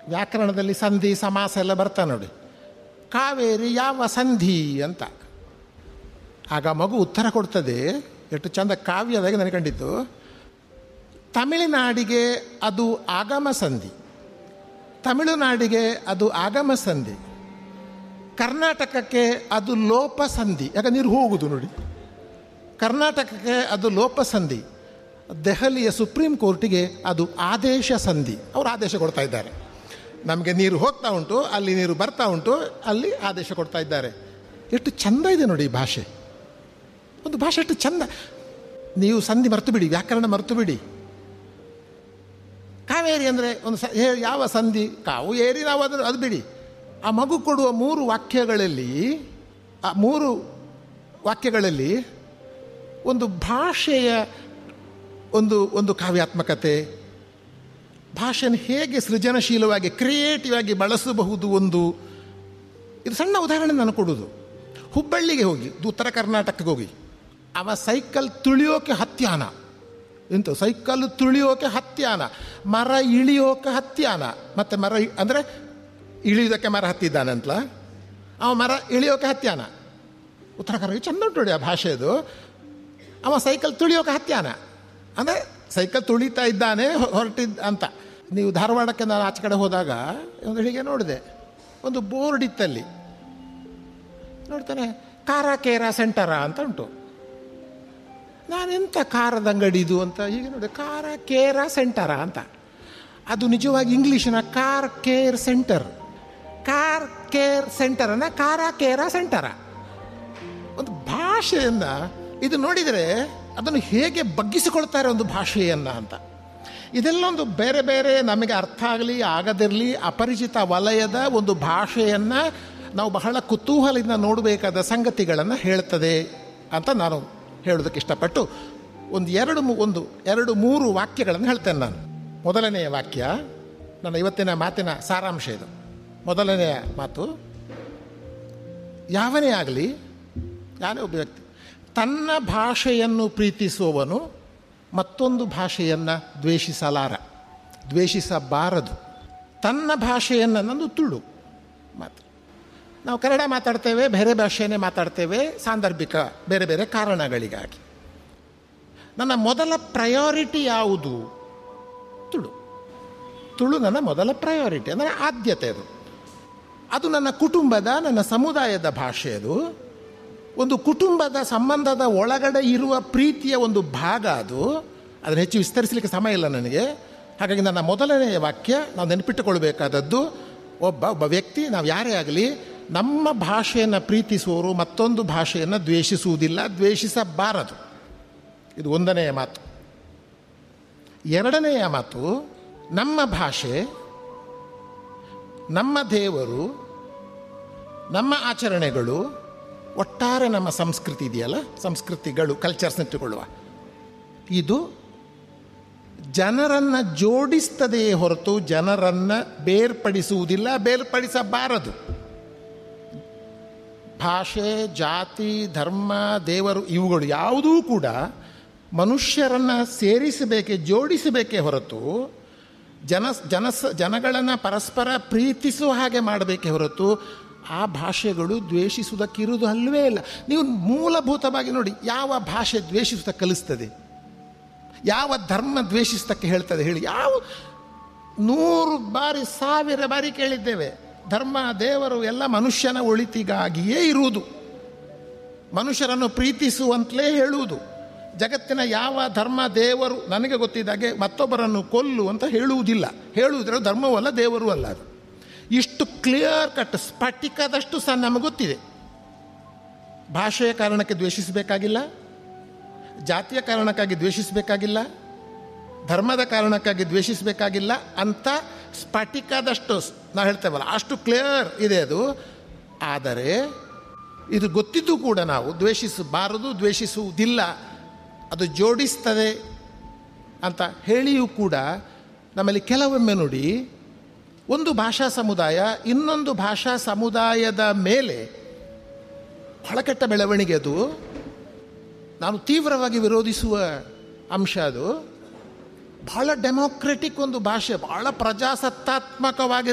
ವ್ಯಾಕರಣದಲ್ಲಿ ಸಂಧಿ ಸಮಾಸ ಎಲ್ಲ ಬರ್ತಾ ನೋಡಿ. ಕಾವೇರಿ ಯಾವ ಸಂಧಿ ಅಂತ. ಆಗ ಮಗು ಉತ್ತರ ಕೊಡ್ತದೆ, ಎಷ್ಟು ಚಂದ ಕಾವ್ಯದಾಗಿ ನನಗೆ ಕಂಡಿತ್ತು. ತಮಿಳುನಾಡಿಗೆ ಅದು ಆಗಮ ಸಂಧಿ, ತಮಿಳುನಾಡಿಗೆ ಅದು ಆಗಮ ಸಂಧಿ, ಕರ್ನಾಟಕಕ್ಕೆ ಅದು ಲೋಪ ಸಂಧಿ. ಯಾಕೆ ನೀರು ಹೋಗುದು ನೋಡಿ, ಕರ್ನಾಟಕಕ್ಕೆ ಅದು ಲೋಪ ಸಂಧಿ, ದೆಹಲಿಯ ಸುಪ್ರೀಂ ಕೋರ್ಟಿಗೆ ಅದು ಆದೇಶ ಸಂಧಿ. ಅವರು ಆದೇಶ ಕೊಡ್ತಾ ಇದ್ದಾರೆ. ನಮಗೆ ನೀರು ಹೋಗ್ತಾ ಉಂಟು, ಅಲ್ಲಿ ನೀರು ಬರ್ತಾ ಉಂಟು, ಅಲ್ಲಿ ಆದೇಶ ಕೊಡ್ತಾ ಇದ್ದಾರೆ. ಎಷ್ಟು ಚಂದ ಇದೆ ನೋಡಿ ಈ ಭಾಷೆ. ಒಂದು ಭಾಷೆ ಎಷ್ಟು ಚಂದ. ನೀವು ಸಂಧಿ ಮರೆತು ಬಿಡಿ, ವ್ಯಾಕರಣ ಮರೆತು ಬಿಡಿ. ಕಾವೇರಿ ಅಂದರೆ ಒಂದು ಯಾವ ಸಂಧಿ, ಕಾವು ಏರಿ ನಾವು ಅದು ಬಿಡಿ. ಆ ಮಗು ಕೊಡುವ 3 ವಾಕ್ಯಗಳಲ್ಲಿ, ಆ 3 ವಾಕ್ಯಗಳಲ್ಲಿ ಒಂದು ಭಾಷೆಯ ಒಂದು ಕಾವ್ಯಾತ್ಮಕತೆ, ಭಾಷೆಯನ್ನು ಹೇಗೆ ಸೃಜನಶೀಲವಾಗಿ ಕ್ರಿಯೇಟಿವ್ ಆಗಿ ಬಳಸಬಹುದು. ಇದು ಸಣ್ಣ ಉದಾಹರಣೆ ನಾನು ಕೊಡೋದು. ಹುಬ್ಬಳ್ಳಿಗೆ ಹೋಗಿ, ಉತ್ತರ ಕರ್ನಾಟಕಕ್ಕೆ ಹೋಗಿ, ಅವ ಸೈಕಲ್ ತುಳಿಯೋಕೆ ಹತ್ಯಾನ. ಎಂತ ಸೈಕಲ್ ತುಳಿಯೋಕೆ ಹತ್ಯಾನ, ಮರ ಇಳಿಯೋಕೆ ಹತ್ಯಾನ. ಮತ್ತು ಮರ ಅಂದರೆ ಇಳಿಯೋದಕ್ಕೆ ಮರ ಹತ್ತಿದ್ದಾನಂತಲ, ಅವ ಮರ ಇಳಿಯೋಕೆ ಹತ್ಯಾನ. ಉತ್ತರ ಕರ್ನಾಟಕ ಚಂದ ಉಂಟು ನೋಡಿ ಆ ಭಾಷೆದು. ಅವ ಸೈಕಲ್ ತುಳಿಯೋಕೆ ಹತ್ಯಾನ ಅಂದರೆ ಸೈಕಲ್ ತುಳಿತಾ ಇದ್ದಾನೆ ಹೊರಟಿದ್ದ ಅಂತ. ನೀವು ಧಾರವಾಡಕ್ಕೆ ನಾನು ಆಚೆ ಕಡೆ ಹೋದಾಗ ಒಂದು ಹೀಗೆ ನೋಡಿದೆ, ಒಂದು ಬೋರ್ಡ್ ಇತ್ತಲ್ಲಿ, ನೋಡ್ತಾನೆ ಕಾರಾಕೇರ ಸೆಂಟರ ಅಂತ ಉಂಟು. ನಾನೆಂಥ ಖಾರದ ಅಂಗಡಿದು ಅಂತ ಹೀಗೆ ನೋಡಿ, ಕಾರಾಕೇರ ಸೆಂಟರ ಅಂತ. ಅದು ನಿಜವಾಗಿ ಇಂಗ್ಲೀಷಿನ car care centre. Car care ಸೆಂಟರನ್ನ ಕಾರಾಕೇರ ಸೆಂಟರ. ಒಂದು ಭಾಷೆಯನ್ನು ಇದು ನೋಡಿದರೆ ಅದನ್ನು ಹೇಗೆ ಬಗ್ಗಿಸಿಕೊಳ್ತಾರೆ ಒಂದು ಭಾಷೆಯನ್ನು ಅಂತ. ಇದೆಲ್ಲ ಒಂದು ಬೇರೆ ಬೇರೆ ನಮಗೆ ಅರ್ಥ ಆಗಲಿ ಆಗದಿರಲಿ ಅಪರಿಚಿತ ವಲಯದ ಒಂದು ಭಾಷೆಯನ್ನು ನಾವು ಬಹಳ ಕುತೂಹಲದಿಂದ ನೋಡಬೇಕಾದ ಸಂಗತಿಗಳನ್ನು ಹೇಳ್ತದೆ ಅಂತ ನಾನು ಹೇಳೋದಕ್ಕೆ ಇಷ್ಟಪಟ್ಟು ಒಂದು 2-3 ವಾಕ್ಯಗಳನ್ನು ಹೇಳ್ತೇನೆ ನಾನು. ಮೊದಲನೆಯ ವಾಕ್ಯ ನನ್ನ ಇವತ್ತಿನ ಮಾತಿನ ಸಾರಾಂಶ ಇದು. ಮೊದಲನೆಯ ಮಾತು, ಯಾವನೇ ಆಗಲಿ, ಯಾನೇ ಒಬ್ಬ ವ್ಯಕ್ತಿ ತನ್ನ ಭಾಷೆಯನ್ನು ಪ್ರೀತಿಸುವವನು ಮತ್ತೊಂದು ಭಾಷೆಯನ್ನು ದ್ವೇಷಿಸಬಾರದು. ತನ್ನ ಭಾಷೆಯನ್ನು, ನಂದು ತುಳು ಮಾತು, ನಾವು ಕನ್ನಡ ಮಾತಾಡ್ತೇವೆ, ಬೇರೆ ಭಾಷೆಯೇ ಮಾತಾಡ್ತೇವೆ, ಸಾಂದರ್ಭಿಕ ಬೇರೆ ಬೇರೆ ಕಾರಣಗಳಿಗಾಗಿ. ನನ್ನ ಮೊದಲ ಪ್ರಯಾರಿಟಿ ಯಾವುದು? ತುಳು ನನ್ನ ಮೊದಲ ಪ್ರಯಾರಿಟಿ, ಅಂದರೆ ಆದ್ಯತೆ. ಅದು ನನ್ನ ಕುಟುಂಬದ, ನನ್ನ ಸಮುದಾಯದ ಭಾಷೆ. ಅದು ಒಂದು ಕುಟುಂಬದ ಸಂಬಂಧದ ಒಳಗಡೆ ಇರುವ ಪ್ರೀತಿಯ ಒಂದು ಭಾಗ. ಅದನ್ನು ಹೆಚ್ಚು ವಿಸ್ತರಿಸಲಿಕ್ಕೆ ಸಮಯ ಇಲ್ಲ ನನಗೆ. ಹಾಗಾಗಿ ನನ್ನ ಮೊದಲನೆಯ ವಾಕ್ಯ ನಾವು ನೆನಪಿಟ್ಟುಕೊಳ್ಬೇಕಾದದ್ದು, ಒಬ್ಬ ವ್ಯಕ್ತಿ, ನಾವು ಯಾರೇ ಆಗಲಿ, ನಮ್ಮ ಭಾಷೆಯನ್ನು ಪ್ರೀತಿಸುವವರು ಮತ್ತೊಂದು ಭಾಷೆಯನ್ನು ದ್ವೇಷಿಸುವುದಿಲ್ಲ, ದ್ವೇಷಿಸಬಾರದು. ಇದು ಒಂದನೆಯ ಮಾತು. ಎರಡನೆಯ ಮಾತು, ನಮ್ಮ ಭಾಷೆ, ನಮ್ಮ ದೇವರು, ನಮ್ಮ ಆಚರಣೆಗಳು, ಒಟ್ಟಾರೆ ನಮ್ಮ ಸಂಸ್ಕೃತಿ ಇದೆಯಲ್ಲ, ಸಂಸ್ಕೃತಿಗಳು, ಕಲ್ಚರ್ಸ್ ಇಟ್ಟುಕೊಳ್ಳುವ, ಇದು ಜನರನ್ನು ಜೋಡಿಸ್ತದೆಯೇ ಹೊರತು ಜನರನ್ನು ಬೇರ್ಪಡಿಸುವುದಿಲ್ಲ, ಬೇರ್ಪಡಿಸಬಾರದು. ಭಾಷೆ, ಜಾತಿ, ಧರ್ಮ, ದೇವರು ಇವುಗಳು ಯಾವುದೂ ಕೂಡ ಮನುಷ್ಯರನ್ನು ಸೇರಿಸಬೇಕೇ, ಜೋಡಿಸಬೇಕೇ ಹೊರತು ಜನಗಳನ್ನು ಪರಸ್ಪರ ಪ್ರೀತಿಸುವ ಹಾಗೆ ಮಾಡಬೇಕೇ ಹೊರತು ಆ ಭಾಷೆಗಳು ದ್ವೇಷಿಸುವುದಕ್ಕಿರುವುದು ಅಲ್ಲವೇ ಇಲ್ಲ. ನೀವು ಮೂಲಭೂತವಾಗಿ ನೋಡಿ, ಯಾವ ಭಾಷೆ ದ್ವೇಷಿಸುವುದಕ್ಕೆ ಕಲಿಸ್ತದೆ? ಯಾವ ಧರ್ಮ ದ್ವೇಷಿಸುವುದಕ್ಕೆ ಹೇಳ್ತದೆ ಹೇಳಿ? 100 ಬಾರಿ 1000 ಬಾರಿ ಕೇಳಿದ್ದೇವೆ. ಧರ್ಮ, ದೇವರು ಎಲ್ಲ ಮನುಷ್ಯನ ಒಳಿತಿಗಾಗಿಯೇ ಇರುವುದು, ಮನುಷ್ಯರನ್ನು ಪ್ರೀತಿಸುವಂತಲೇ ಹೇಳುವುದು. ಜಗತ್ತಿನ ಯಾವ ಧರ್ಮ, ದೇವರು ನನಗೆ ಗೊತ್ತಿದ್ದಾಗೆ ಮತ್ತೊಬ್ಬರನ್ನು ಕೊಲ್ಲು ಅಂತ ಹೇಳುವುದಿಲ್ಲ. ಹೇಳುವುದರ ಧರ್ಮವೂ ಅಲ್ಲ, ದೇವರೂ ಅಲ್ಲ. ಅದು ಇಷ್ಟು ಕ್ಲಿಯರ್ ಕಟ್, ಸ್ಫಟಿಕದಷ್ಟು ಸಹ ನಮಗೆ ಗೊತ್ತಿದೆ. ಭಾಷೆಯ ಕಾರಣಕ್ಕೆ ದ್ವೇಷಿಸಬೇಕಾಗಿಲ್ಲ, ಜಾತಿಯ ಕಾರಣಕ್ಕಾಗಿ ದ್ವೇಷಿಸಬೇಕಾಗಿಲ್ಲ, ಧರ್ಮದ ಕಾರಣಕ್ಕಾಗಿ ದ್ವೇಷಿಸಬೇಕಾಗಿಲ್ಲ ಅಂತ ಸ್ಫಟಿಕದಷ್ಟು ನಾವು ಹೇಳ್ತೇವಲ್ಲ, ಅಷ್ಟು ಕ್ಲಿಯರ್ ಇದೆ ಅದು. ಆದರೆ ಇದು ಗೊತ್ತಿದ್ದು ಕೂಡ ನಾವು ದ್ವೇಷಿಸಬಾರದು, ದ್ವೇಷಿಸುವುದಿಲ್ಲ, ಅದು ಜೋಡಿಸ್ತದೆ ಅಂತ ಹೇಳಿಯೂ ಕೂಡ ನಮ್ಮಲ್ಲಿ ಕೆಲವೊಮ್ಮೆ ನೋಡಿ, ಒಂದು ಭಾಷಾ ಸಮುದಾಯ ಇನ್ನೊಂದು ಭಾಷಾ ಸಮುದಾಯದ ಮೇಲೆ ಬಹಳ ಕೆಟ್ಟ ಬೆಳವಣಿಗೆ. ಅದು ನಾನು ತೀವ್ರವಾಗಿ ವಿರೋಧಿಸುವ ಅಂಶ. ಅದು ಬಹಳ ಡೆಮೋಕ್ರೆಟಿಕ್ ಒಂದು ಭಾಷೆ, ಬಹಳ ಪ್ರಜಾಸತ್ತಾತ್ಮಕವಾಗಿ